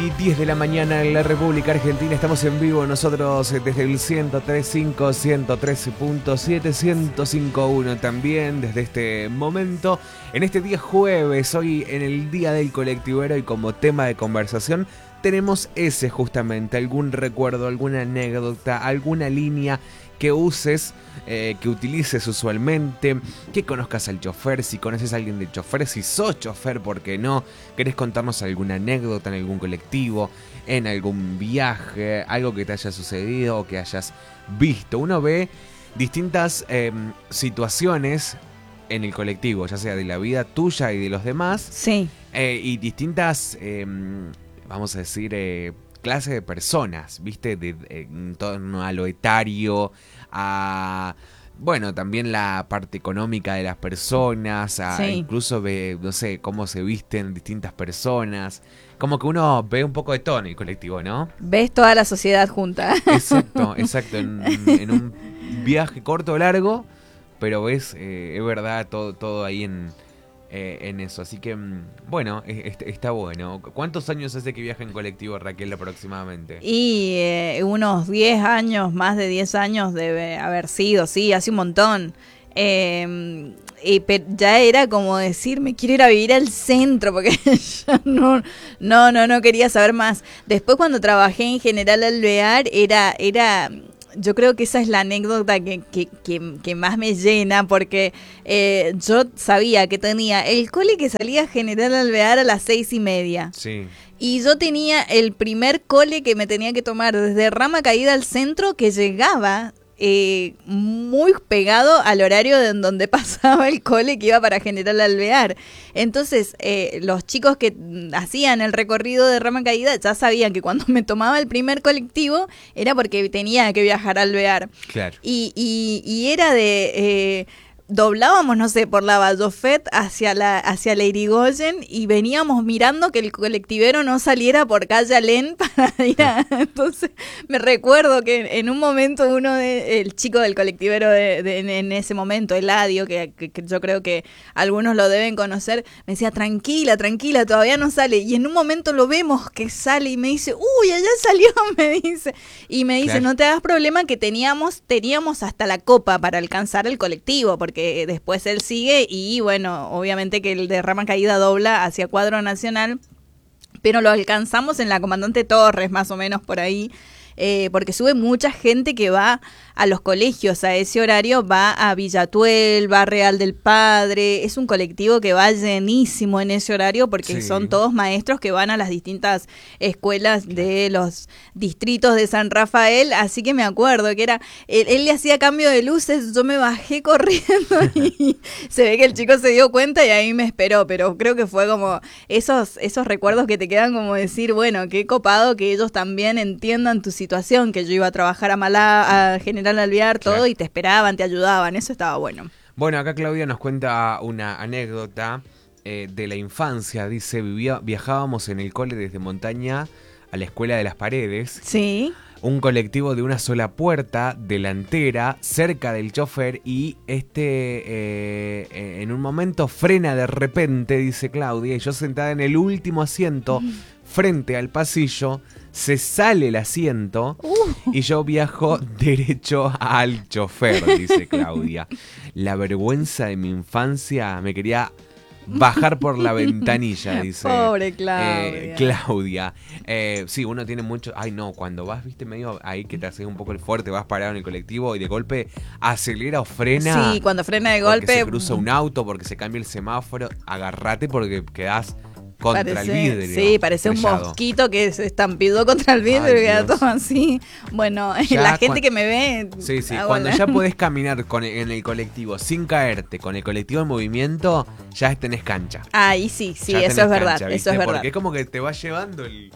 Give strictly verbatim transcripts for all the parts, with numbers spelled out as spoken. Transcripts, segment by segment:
y diez de la mañana en la República Argentina. Estamos en vivo nosotros desde el ciento tres punto cinco, ciento trece punto siete, ciento cinco punto uno también desde este momento. En este día jueves, hoy en el Día del Colectivero, y como tema de conversación tenemos ese justamente, algún recuerdo, alguna anécdota, alguna línea que uses, eh, que utilices usualmente, que conozcas al chofer, si conoces a alguien de chofer, si sos chofer, ¿por qué no? ¿Querés contarnos alguna anécdota en algún colectivo, en algún viaje, algo que te haya sucedido o que hayas visto? Uno ve distintas eh, situaciones en el colectivo, ya sea de la vida tuya y de los demás, sí, eh, y distintas, eh, vamos a decir, eh, clase de personas, ¿viste? De, de, en torno a lo etario, a, bueno, también la parte económica de las personas, a, sí. incluso ve, no sé, cómo se visten distintas personas. Como que uno ve un poco de todo en el colectivo, ¿no? Ves toda la sociedad junta. Exacto, exacto. En, en un viaje corto o largo, pero ves, eh, es verdad, todo, todo ahí en... Eh, en eso, así que bueno, es, está bueno. ¿Cuántos años hace que viaja en colectivo, Raquel, aproximadamente? Y eh, unos diez años, más de diez años debe haber sido, sí, hace un montón. Eh, y pe- ya era como decir, me quiero ir a vivir al centro, porque ya no, no, no, no quería saber más. Después, cuando trabajé en General Alvear, era, era yo creo que esa es la anécdota que, que, que, que más me llena, porque eh, yo sabía que tenía el cole que salía a General Alvear a las seis y media. Sí. Y yo tenía el primer cole que me tenía que tomar desde Rama Caída al centro, que llegaba eh, muy pegado al horario de donde pasaba el cole que iba para General Alvear. Entonces, eh, los chicos que hacían el recorrido de Rama Caída ya sabían que cuando me tomaba el primer colectivo era porque tenía que viajar a Alvear. Claro. Y, y, y era de... Eh, doblábamos, no sé, por la Vallofet hacia la hacia la Irigoyen y veníamos mirando que el colectivero no saliera por calle Alén para ir a... Entonces me recuerdo que en un momento uno de el chico del colectivero de, de, en, en ese momento, Eladio, que, que, que yo creo que algunos lo deben conocer, me decía, tranquila, tranquila, todavía no sale. Y en un momento lo vemos que sale y me dice, uy, allá salió, me dice. Y me dice, claro, no te hagas problema, que teníamos, teníamos hasta la copa para alcanzar el colectivo, porque que después él sigue y bueno, obviamente que el de Rama Caída dobla hacia Cuadro Nacional, pero lo alcanzamos en la Comandante Torres, más o menos por ahí, eh, porque sube mucha gente que va a los colegios a ese horario, va a Villatuel, va a Real del Padre, es un colectivo que va llenísimo en ese horario porque sí, son todos maestros que van a las distintas escuelas de los distritos de San Rafael, así que me acuerdo que era, él, él le hacía cambio de luces, yo me bajé corriendo y se ve que el chico se dio cuenta y ahí me esperó, pero creo que fue como esos, esos recuerdos que te quedan como decir, bueno, qué copado que ellos también entiendan tu situación, que yo iba a trabajar a Malá, a General Alvear, todo, claro, y te esperaban, te ayudaban, eso estaba bueno. Bueno, acá Claudia nos cuenta una anécdota eh, de la infancia, dice, vivía, viajábamos en el cole desde Montaña a la Escuela de las Paredes. Sí. Un colectivo de una sola puerta, delantera, cerca del chofer, y este eh, en un momento frena de repente, dice Claudia, y yo sentada en el último asiento, mm. frente al pasillo, se sale el asiento uh. y yo viajo derecho al chofer, dice Claudia. La vergüenza de mi infancia, me quería bajar por la ventanilla, dice. Pobre Claudia. Eh, Claudia. Eh, sí, uno tiene mucho... Ay, no, cuando vas, viste, medio ahí que te haces un poco el fuerte, vas parado en el colectivo y de golpe acelera o frena. Sí, cuando frena de golpe... Porque se cruza un auto, porque se cambia el semáforo. Agarrate porque quedás contra parece, el vidrio. Sí, parece estrellado. Un mosquito que se estampidó contra el vidrio y queda todo así. Bueno, ya la gente cuando, que me ve... Sí, sí, cuando ya podés caminar con el, en el colectivo sin caerte, con el colectivo en movimiento, ya tenés cancha. Ahí sí, sí, eso es verdad, cancha, eso es verdad. Porque es como que te va llevando el,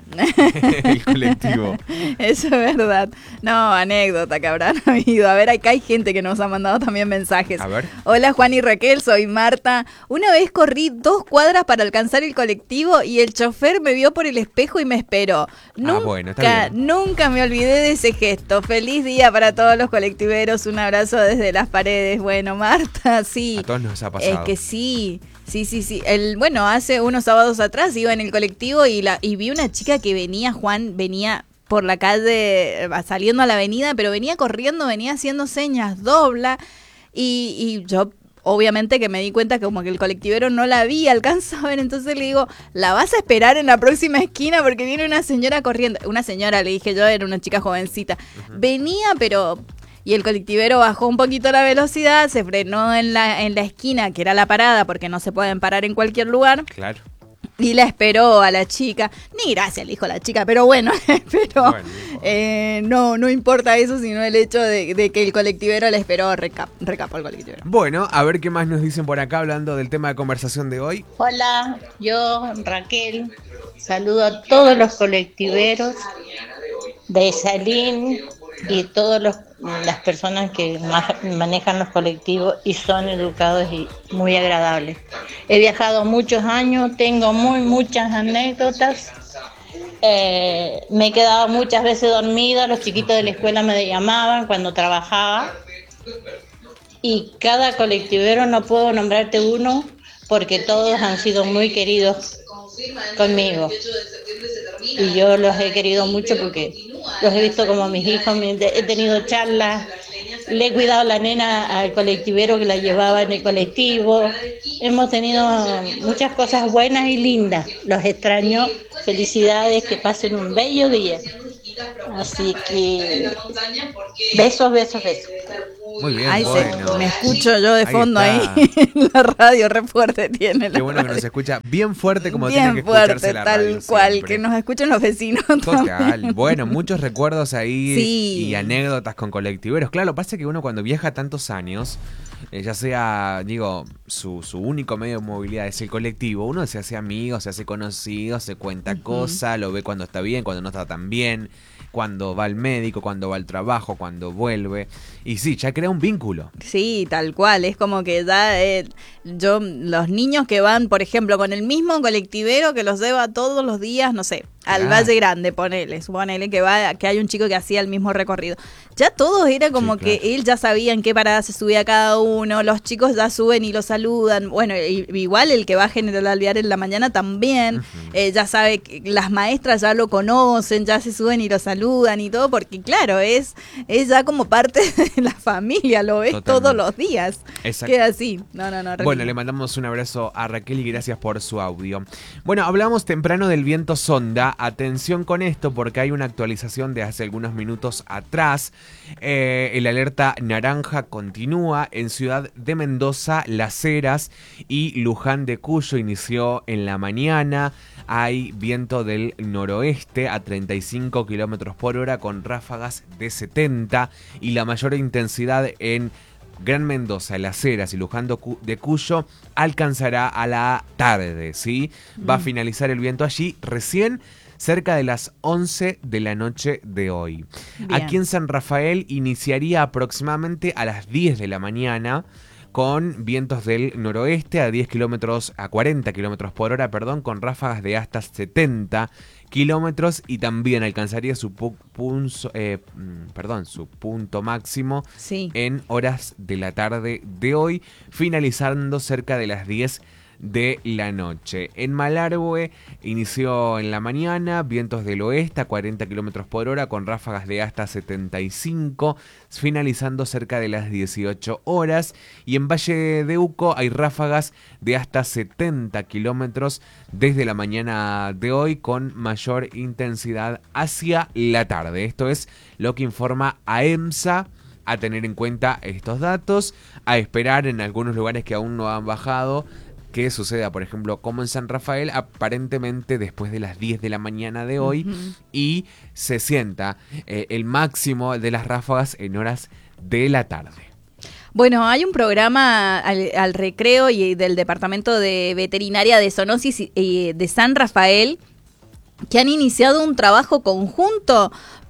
el colectivo. Eso es verdad. No, anécdota que habrán habido. A ver, acá hay gente que nos ha mandado también mensajes. A ver. Hola Juan y Raquel, soy Marta. Una vez corrí dos cuadras para alcanzar el colectivo y el chofer me vio por el espejo y me esperó. Nunca, ah, bueno, está bien. Nunca me olvidé de ese gesto. Feliz día para todos los colectiveros. Un abrazo desde las Paredes. Bueno, Marta, sí. A todos nos ha pasado. Es que sí. Sí, sí, sí. El, bueno, hace unos sábados atrás iba en el colectivo y, la, y vi una chica que venía, Juan, venía por la calle, saliendo a la avenida, pero venía corriendo, venía haciendo señas, dobla, y, y yo... Obviamente que me di cuenta que como que el colectivero no la vi, alcanzo a ver, entonces le digo, ¿la vas a esperar en la próxima esquina? Porque viene una señora corriendo. Una señora, le dije yo, era una chica jovencita. Uh-huh. Venía, pero... Y el colectivero bajó un poquito la velocidad, se frenó en la, en la esquina, que era la parada, porque no se pueden parar en cualquier lugar. Claro. Y la esperó a la chica. Ni gracias le dijo la chica, pero bueno, pero bueno, eh, no, no importa eso, sino el hecho de, de que el colectivero la esperó, recap, recapó el colectivero. Bueno, a ver qué más nos dicen por acá hablando del tema de conversación de hoy. Hola, yo, Raquel, saludo a todos los colectiveros de Salín y todos los las personas que manejan los colectivos y son educados y muy agradables. He viajado muchos años, tengo muy muchas anécdotas, eh, me he quedado muchas veces dormida, los chiquitos de la escuela me llamaban cuando trabajaba, y cada colectivero, no puedo nombrarte uno porque todos han sido muy queridos conmigo y yo los he querido mucho porque los he visto como mis hijos, he tenido charlas, le he cuidado a la nena al colectivero que la llevaba en el colectivo, hemos tenido muchas cosas buenas y lindas, los extraño, felicidades, que pasen un bello día, así que besos, besos, besos. Muy bien, Ay, bueno. Se, me escucho yo de fondo ahí, ahí en la radio, re fuerte tiene la Qué bueno radio. Que nos escucha bien fuerte como bien tiene que fuerte, escucharse la tal radio cual, siempre. Que nos escuchen los vecinos. Total, también. Bueno, muchos recuerdos ahí sí. Y anécdotas con colectiveros. Claro, pasa que uno cuando viaja tantos años, eh, ya sea, digo, su, su único medio de movilidad es el colectivo, uno se hace amigo, se hace conocido, se cuenta uh-huh. cosas, lo ve cuando está bien, cuando no está tan bien, cuando va al médico, cuando va al trabajo, cuando vuelve. Y sí, ya crea un vínculo. Sí, tal cual. Es como que ya eh, yo, los niños que van, por ejemplo, con el mismo colectivero que los lleva todos los días, no sé, al claro. Valle Grande, ponele, suponele que va, que hay un chico que hacía el mismo recorrido. Ya todos era como sí, claro. que él ya sabía en qué parada se subía cada uno, los chicos ya suben y lo saludan. Bueno, y, igual el que va a General Alvear en la mañana también, uh-huh. eh, ya sabe que las maestras ya lo conocen, ya se suben y lo saludan y todo, porque claro, es, es ya como parte de la familia, lo ves Totalmente. Todos los días. Exacto. Queda así. No, no, no. Bueno, le mandamos un abrazo a Raquel y gracias por su audio. Bueno, hablamos temprano del viento sonda. Atención con esto porque hay una actualización de hace algunos minutos atrás. Eh, el alerta naranja continúa en Ciudad de Mendoza, Las Heras y Luján de Cuyo. Inició en la mañana. Hay viento del noroeste a treinta y cinco kilómetros por hora con ráfagas de setenta y la mayor intensidad en Gran Mendoza, Las Heras y Luján de Cuyo alcanzará a la tarde, ¿sí? Va a finalizar el viento allí recién cerca de las once de la noche de hoy. Bien. Aquí en San Rafael iniciaría aproximadamente a las diez de la mañana con vientos del noroeste a diez kilómetros, a cuarenta kilómetros por hora, perdón, con ráfagas de hasta setenta kilómetros y también alcanzaría su, pu- punzo, eh, perdón, su punto máximo sí. en horas de la tarde de hoy, finalizando cerca de las diez de la noche. En Malargüe inició en la mañana, vientos del oeste a cuarenta kilómetros por hora con ráfagas de hasta setenta y cinco, finalizando cerca de las dieciocho horas. Y en Valle de Uco hay ráfagas de hasta setenta kilómetros desde la mañana de hoy con mayor intensidad hacia la tarde. Esto es lo que informa AEMSA. A tener en cuenta estos datos, a esperar en algunos lugares que aún no han bajado que suceda, por ejemplo, como en San Rafael, aparentemente después de las diez de la mañana de hoy, uh-huh. y se sienta eh, el máximo de las ráfagas en horas de la tarde. Bueno, hay un programa al, al recreo y del Departamento de Veterinaria de Zoonosis y de San Rafael que han iniciado un trabajo conjunto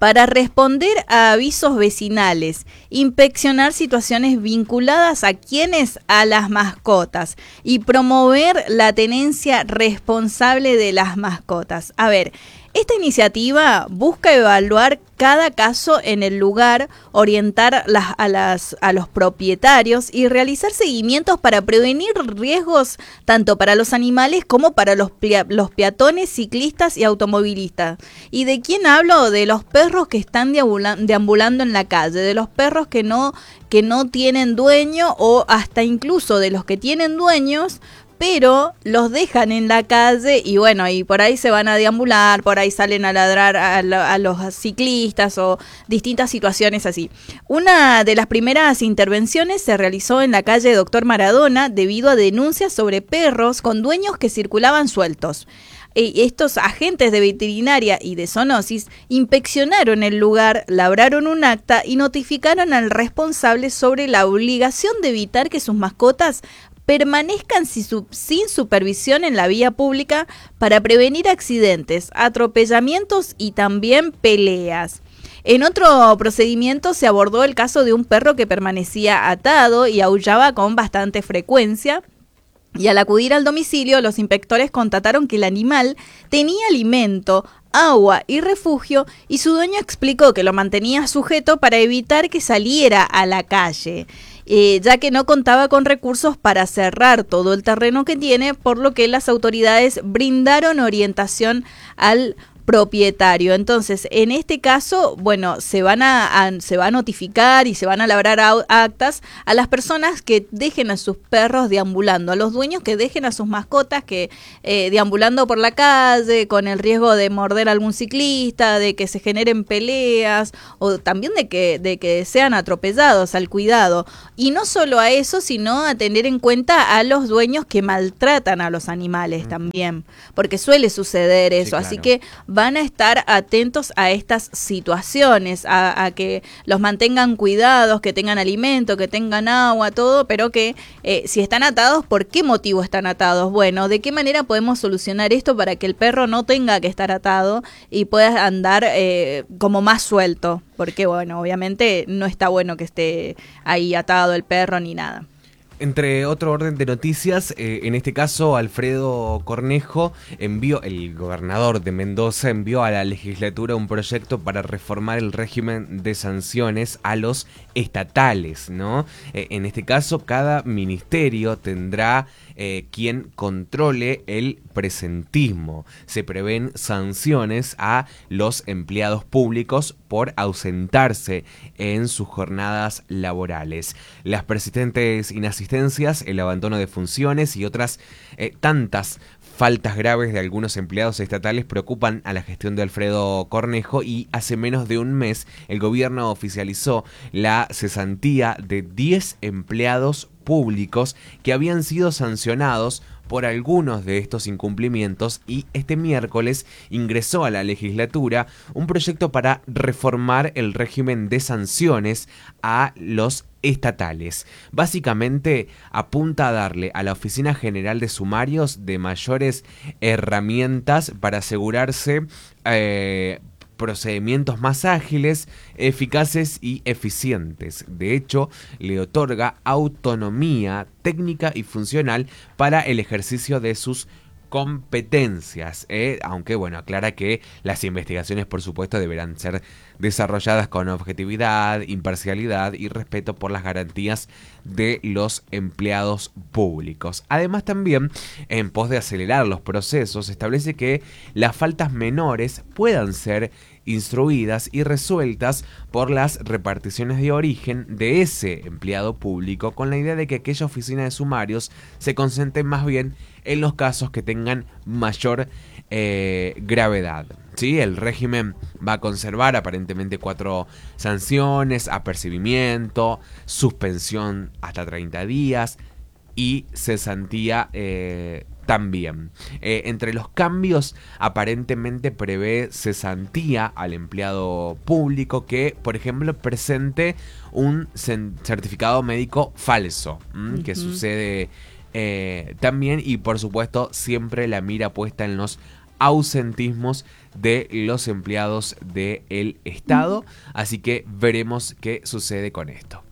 para responder a avisos vecinales, inspeccionar situaciones vinculadas a quienes, a las mascotas, y promover la tenencia responsable de las mascotas. A ver, esta iniciativa busca evaluar cada caso en el lugar, orientar las, a, las, a los propietarios y realizar seguimientos para prevenir riesgos tanto para los animales como para los, los peatones, ciclistas y automovilistas. ¿Y de quién hablo? De los perros que están deambulando en la calle, de los perros que no, que no tienen dueño, o hasta incluso de los que tienen dueños, pero los dejan en la calle y bueno, y por ahí se van a deambular, por ahí salen a ladrar a, la, a los ciclistas o distintas situaciones así. Una de las primeras intervenciones se realizó en la calle Doctor Maradona debido a denuncias sobre perros con dueños que circulaban sueltos. Estos agentes de veterinaria y de zoonosis inspeccionaron el lugar, labraron un acta y notificaron al responsable sobre la obligación de evitar que sus mascotas permanezcan sin supervisión en la vía pública para prevenir accidentes, atropellamientos y también peleas. En otro procedimiento se abordó el caso de un perro que permanecía atado y aullaba con bastante frecuencia. Y al acudir al domicilio, los inspectores constataron que el animal tenía alimento, agua y refugio, y su dueño explicó que lo mantenía sujeto para evitar que saliera a la calle, eh, ya que no contaba con recursos para cerrar todo el terreno que tiene, por lo que las autoridades brindaron orientación al propietario. Entonces, en este caso, bueno, se van a, a se va a notificar y se van a labrar a, actas a las personas que dejen a sus perros deambulando, a los dueños que dejen a sus mascotas que eh, deambulando por la calle con el riesgo de morder a algún ciclista, de que se generen peleas o también de que de que sean atropellados, al cuidado. Y no solo a eso, sino a tener en cuenta a los dueños que maltratan a los animales también, porque suele suceder eso, sí, claro. Así que van a estar atentos a estas situaciones, a, a que los mantengan cuidados, que tengan alimento, que tengan agua, todo, pero que eh, si están atados, ¿por qué motivo están atados? Bueno, ¿de qué manera podemos solucionar esto para que el perro no tenga que estar atado y pueda andar eh, como más suelto? Porque, bueno, obviamente no está bueno que esté ahí atado el perro ni nada. Entre otro orden de noticias, eh, en este caso Alfredo Cornejo envió, el gobernador de Mendoza envió a la legislatura un proyecto para reformar el régimen de sanciones a los estatales, ¿no? Eh, en este caso, cada ministerio tendrá eh, quien controle el presentismo. Se prevén sanciones a los empleados públicos por ausentarse en sus jornadas laborales. Las persistentes inasistencias, el abandono de funciones y otras eh, tantas faltas graves de algunos empleados estatales preocupan a la gestión de Alfredo Cornejo, y hace menos de un mes el gobierno oficializó la cesantía de diez empleados públicos que habían sido sancionados por algunos de estos incumplimientos, y este miércoles ingresó a la legislatura un proyecto para reformar el régimen de sanciones a los estatales. Básicamente apunta a darle a la Oficina General de Sumarios de mayores herramientas para asegurarse eh, procedimientos más ágiles, eficaces y eficientes. De hecho, le otorga autonomía técnica y funcional para el ejercicio de sus competencias, eh, aunque bueno, aclara que las investigaciones por supuesto deberán ser desarrolladas con objetividad, imparcialidad y respeto por las garantías de los empleados públicos. Además, también, en pos de acelerar los procesos, establece que las faltas menores puedan ser instruidas y resueltas por las reparticiones de origen de ese empleado público, con la idea de que aquella oficina de sumarios se concentre más bien en los casos que tengan mayor eh, gravedad. ¿Sí? El régimen va a conservar aparentemente cuatro sanciones: apercibimiento, suspensión hasta treinta días y cesantía eh, también. Eh, entre los cambios, aparentemente prevé cesantía al empleado público que, por ejemplo, presente un certificado médico falso, ¿m? Uh-huh. que sucede eh, también, y por supuesto siempre la mira puesta en los ausentismos de los empleados del Estado. Así que veremos qué sucede con esto.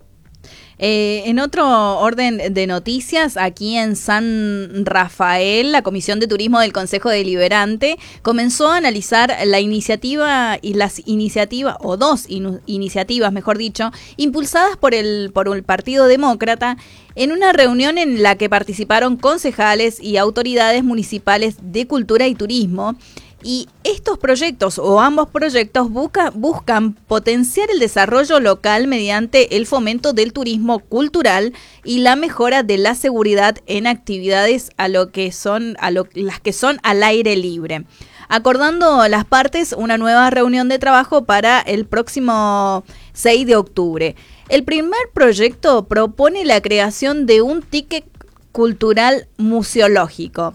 Eh, en otro orden de noticias, aquí en San Rafael, la Comisión de Turismo del Consejo Deliberante comenzó a analizar la iniciativa y las iniciativas, o dos in- iniciativas, mejor dicho, impulsadas por el, por el Partido Demócrata, en una reunión en la que participaron concejales y autoridades municipales de cultura y turismo. Y estos proyectos, o ambos proyectos, busca, buscan potenciar el desarrollo local mediante el fomento del turismo cultural y la mejora de la seguridad en actividades a lo que son, a lo, las que son al aire libre. Acordando las partes una nueva reunión de trabajo para el próximo seis de octubre. El primer proyecto propone la creación de un ticket cultural museológico.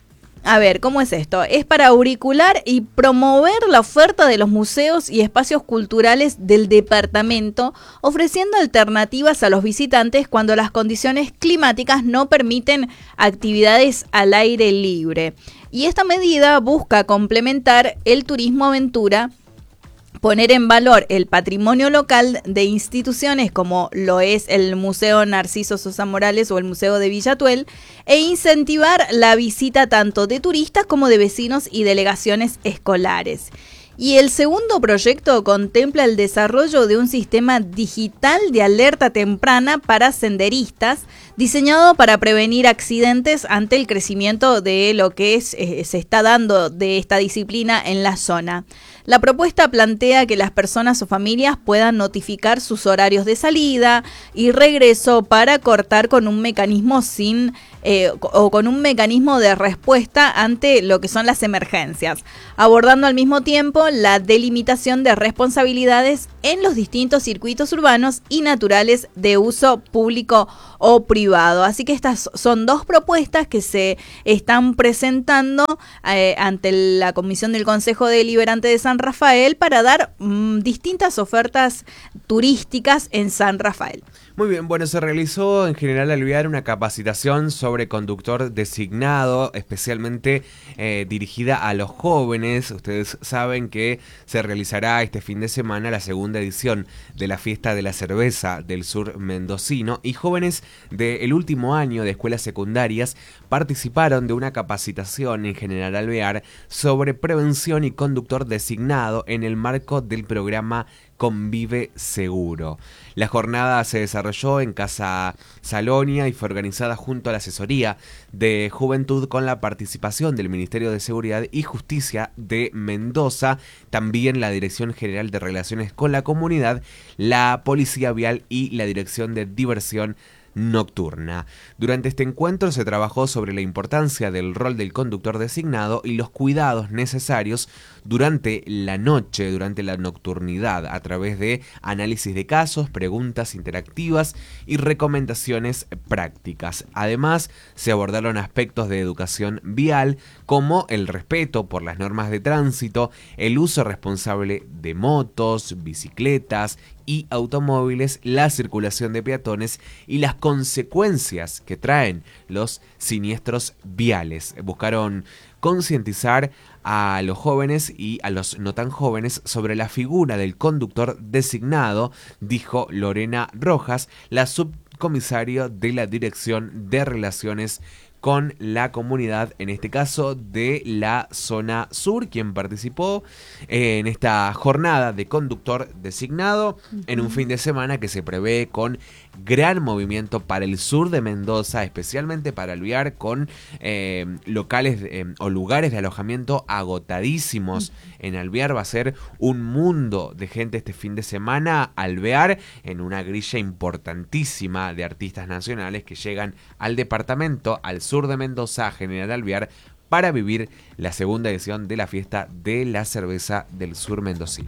A ver, ¿cómo es esto? Es para auricular y promover la oferta de los museos y espacios culturales del departamento, ofreciendo alternativas a los visitantes cuando las condiciones climáticas no permiten actividades al aire libre. Y esta medida busca complementar el turismo aventura, poner en valor el patrimonio local de instituciones como lo es el Museo Narciso Sosa Morales o el Museo de Villa Tuel, e incentivar la visita tanto de turistas como de vecinos y delegaciones escolares. Y el segundo proyecto contempla el desarrollo de un sistema digital de alerta temprana para senderistas, diseñado para prevenir accidentes ante el crecimiento de lo que es, eh, se está dando de esta disciplina en la zona. La propuesta plantea que las personas o familias puedan notificar sus horarios de salida y regreso para cortar con un mecanismo sin eh, o con un mecanismo de respuesta ante lo que son las emergencias, abordando al mismo tiempo la delimitación de responsabilidades en los distintos circuitos urbanos y naturales de uso público o privado. Así que estas son dos propuestas que se están presentando eh, ante la Comisión del Consejo Deliberante de San Rafael para dar mmm, distintas ofertas turísticas en San Rafael. Muy bien, bueno, se realizó en General Alvear una capacitación sobre conductor designado, especialmente eh, dirigida a los jóvenes. Ustedes saben que se realizará este fin de semana la segunda edición de la Fiesta de la Cerveza del Sur Mendocino, y jóvenes del último año de escuelas secundarias participaron de una capacitación en General Alvear sobre prevención y conductor designado en el marco del programa Convive Seguro. La jornada se desarrolló en Casa Salonia y fue organizada junto a la Asesoría de Juventud con la participación del Ministerio de Seguridad y Justicia de Mendoza, también la Dirección General de Relaciones con la Comunidad, la Policía Vial y la Dirección de Diversión Nocturna. Durante este encuentro se trabajó sobre la importancia del rol del conductor designado y los cuidados necesarios durante la noche, durante la nocturnidad, a través de análisis de casos, preguntas interactivas y recomendaciones prácticas. Además, se abordaron aspectos de educación vial como el respeto por las normas de tránsito, el uso responsable de motos, bicicletas y automóviles, la circulación de peatones y las consecuencias que traen los siniestros viales. Buscaron concientizar a los jóvenes y a los no tan jóvenes sobre la figura del conductor designado, dijo Lorena Rojas, la subcomisaria de la Dirección de Relaciones con la Comunidad, en este caso de la zona sur, quien participó eh, en esta jornada de conductor designado, uh-huh, en un fin de semana que se prevé con gran movimiento para el sur de Mendoza, especialmente para Alvear, con eh, locales eh, o lugares de alojamiento agotadísimos. Uh-huh. En Alvear va a ser un mundo de gente este fin de semana. Alvear en una grilla importantísima de artistas nacionales que llegan al departamento, al sur de Mendoza, General Alvear, para vivir la segunda edición de la Fiesta de la Cerveza del Sur Mendocino.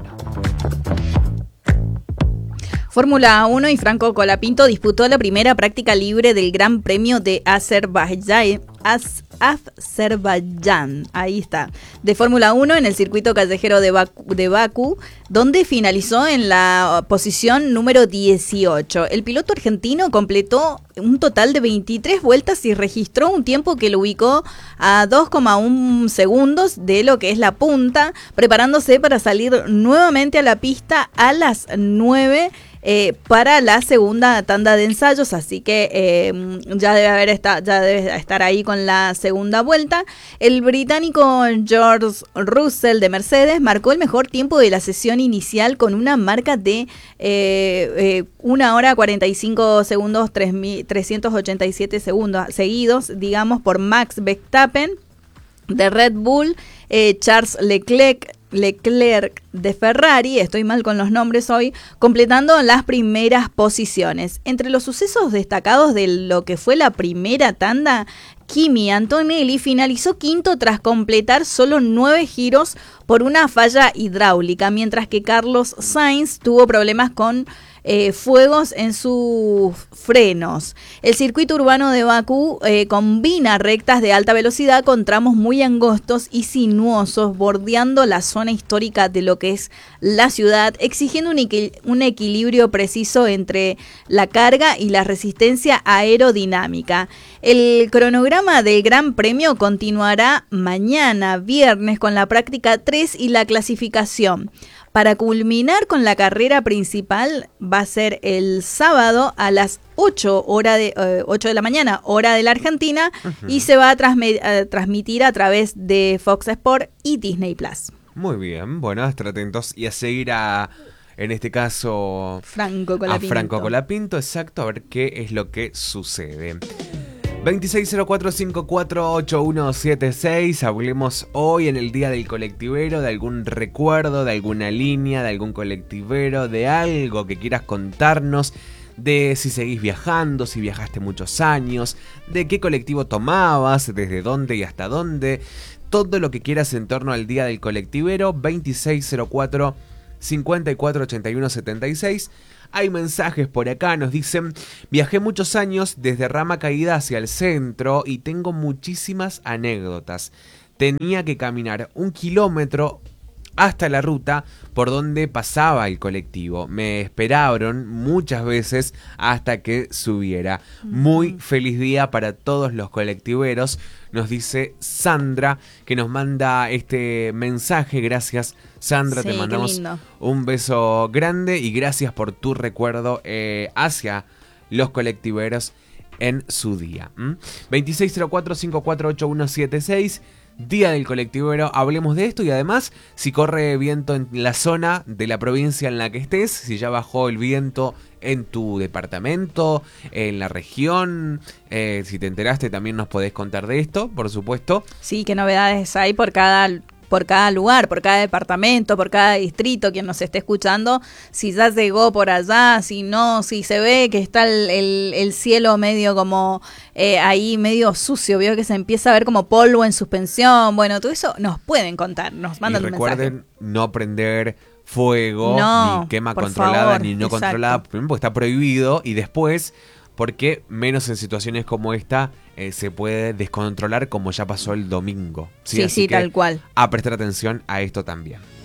Fórmula uno y Franco Colapinto disputó la primera práctica libre del Gran Premio de Azerbaiyán, Azerbaiyán. Ahí está. De Fórmula uno en el circuito callejero de Bakú, de Bakú, donde finalizó en la posición número dieciocho. El piloto argentino completó un total de veintitrés vueltas y registró un tiempo que lo ubicó a dos coma uno segundos de lo que es la punta, preparándose para salir nuevamente a la pista a las nueve Eh, para la segunda tanda de ensayos, así que eh, ya debe haber esta, ya debe estar ahí con la segunda vuelta. El británico George Russell de Mercedes marcó el mejor tiempo de la sesión inicial con una marca de eh, eh, una hora cuarenta y cinco segundos, trescientos ochenta y siete segundos seguidos, digamos, por Max Verstappen de Red Bull, eh, Charles Leclerc Leclerc de Ferrari, estoy mal con los nombres hoy, completando las primeras posiciones. Entre los sucesos destacados de lo que fue la primera tanda, Kimi Antonelli finalizó quinto tras completar solo nueve giros por una falla hidráulica, mientras que Carlos Sainz tuvo problemas con Eh, fuegos en sus frenos. El circuito urbano de Bakú eh, combina rectas de alta velocidad con tramos muy angostos y sinuosos, bordeando la zona histórica de lo que es la ciudad, exigiendo un, equi- un equilibrio preciso entre la carga y la resistencia aerodinámica. El cronograma del Gran Premio continuará mañana, viernes, con la práctica tres y la clasificación. Para culminar con la carrera principal va a ser el sábado a las ocho, hora de, eh, ocho de la mañana, hora de la Argentina, uh-huh. y se va a, transme- a transmitir a través de Fox Sport y Disney Plus. Muy bien, bueno, a estar atentos y a seguir a, en este caso, Franco Colapinto. a Franco Colapinto, exacto, a ver qué es lo que sucede. veintiséis cero cuatro cincuenta y cuatro ochenta y uno setenta y seis. Hablemos hoy en el Día del Colectivero de algún recuerdo, de alguna línea, de algún colectivero, de algo que quieras contarnos, de si seguís viajando, si viajaste muchos años, de qué colectivo tomabas, desde dónde y hasta dónde. Todo lo que quieras en torno al Día del Colectivero. Veintiséis cero cuatro cincuenta y cuatro ochenta y uno setenta y seis. Hay mensajes por acá, nos dicen: viajé muchos años desde Rama Caída hacia el centro y tengo muchísimas anécdotas. Tenía que caminar un kilómetro hasta la ruta por donde pasaba el colectivo. Me esperaron muchas veces hasta que subiera. Muy feliz día para todos los colectiveros, nos dice Sandra, que nos manda este mensaje. Gracias, Sandra, sí, te mandamos un beso grande y gracias por tu recuerdo eh, hacia los colectiveros en su día. ¿Mm? veintiséis cero cuatro cincuenta y cuatro ochenta y uno setenta y seis. Día del Colectivero, hablemos de esto y además si corre viento en la zona de la provincia en la que estés, si ya bajó el viento en tu departamento, en la región, eh, si te enteraste también nos podés contar de esto, por supuesto. Sí, qué novedades hay por cada por cada lugar, por cada departamento, por cada distrito, quien nos esté escuchando, si ya llegó por allá, si no, si se ve que está el, el, el cielo medio como eh, ahí, medio sucio, veo que se empieza a ver como polvo en suspensión, bueno, todo eso nos pueden contar, nos mandan un mensaje. Recuerden no prender fuego, no, ni quema por controlada, favor, ni no exacto. controlada, primero porque está prohibido y después porque menos en situaciones como esta eh, se puede descontrolar, como ya pasó el domingo. Sí, sí, Así sí que tal cual. A prestar atención a esto también.